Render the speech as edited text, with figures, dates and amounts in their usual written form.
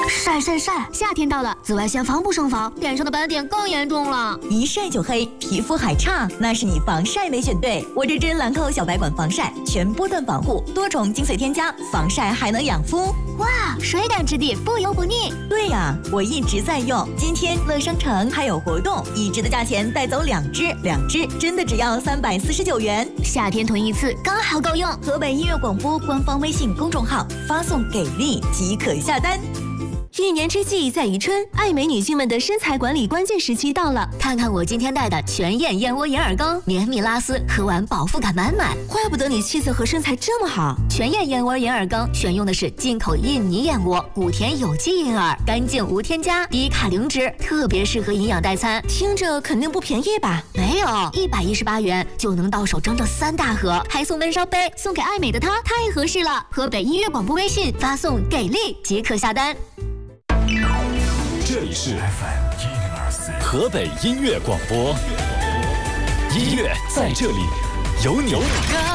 晒晒晒！夏天到了，紫外线防不胜防，脸上的斑点更严重了。 一晒就黑，皮肤还差，那是你防晒没选对。我这支兰蔻小白管防晒，全波段防护，多重精粹添加，防晒还能养肤。 哇，水感质地，不油不腻。 对呀，我一直在用。今天乐商城还有活动，1支的价钱带走2支，2支真的只要349元。 夏天囤一次刚好够用。 河北音乐广播官方微信公众号发送“给力”即可下单。 一年之计在于春，爱美女性们的身材管理关键时期到了。 看看我今天带的全燕燕窝银耳羹，绵密拉丝，喝完饱腹感满满。 怪不得你气色和身材这么好。 全燕燕窝银耳羹选用的是进口印尼燕窝，谷田有机银耳，干净无添加，低卡零脂，特别适合营养代餐。 听着肯定不便宜吧？ 没有，118元就能到手整整3大盒，还送温烧杯，送给爱美的她太合适了。河北音乐广播微信发送“给力”即可下单。 这里是 FM 104河北音乐广播，音乐在这里有你。